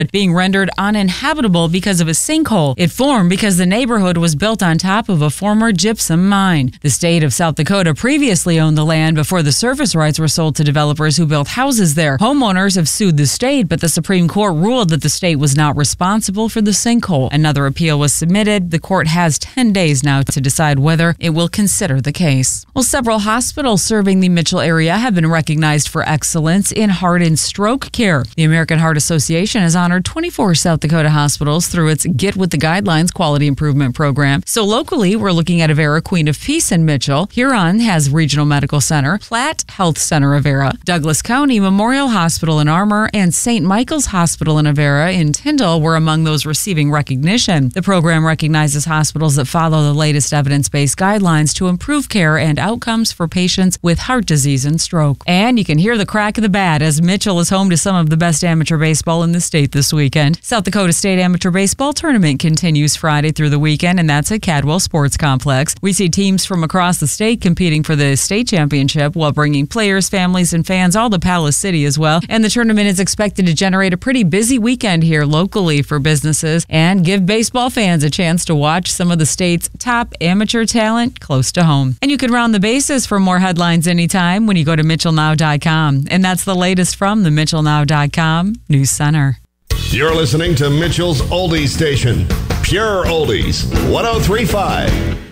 being rendered uninhabitable because of a sinkhole. It formed because the neighborhood was built on top of a former gypsum mine. The state of South Dakota previously owned the land before the surface rights were sold to developers who built houses there. Homeowners have sued the state, but the Supreme Court ruled that the state was not responsible for the sinkhole. Another appeal was submitted. The court has 10 days now to decide whether it will consider the case. Well, several hospitals serving the Mitchell area have been recognized for excellence in heart and stroke care. The American Heart Association has honored 24 South Dakota hospitals through its Get With the Guidelines quality improvement program. So locally, we're looking at Avera Queen of Peace in Mitchell. Huron has Regional Medical Center, Platte Health Center Avera, Douglas County Memorial Hospital in Armour, and St. Michael's Hospital in Avera in Tyndall were among those receiving recognition. The program recognizes hospitals that follow the latest evidence-based guidelines to improve care and outcomes for patients with heart disease and stroke. And you can hear the crack of the bat as Mitchell is home to some of the best amateur baseball in the state this weekend. South Dakota State Amateur Baseball Tournament continues Friday through the weekend, and that's at Cadwell Sports Complex. We see teams from across the state competing for the state championship while bringing players, families, and fans all to Palace City as well. And the tournament is expected to generate a pretty busy weekend here locally for businesses and give baseball fans a chance to watch some of the state's top amateur talent close to home. And you can round the bases for more headlines anytime when you go to MitchellNow.com. And that's the latest from the MitchellNow.com News Center. You're listening to Mitchell's Oldies Station. Pure Oldies, 103.5.